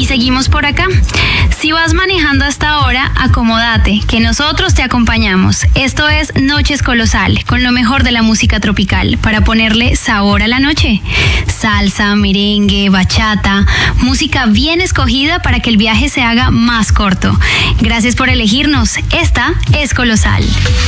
seguimos por acá. Si vas manejando hasta ahora, acomódate, que nosotros te acompañamos. Esto es Noches Colosal, con lo mejor de la música tropical, para ponerle sabor a la noche. Salsa, merengue, bachata, música bien escogida para que el viaje se haga más corto. Gracias por elegirnos. Esta es Colosal.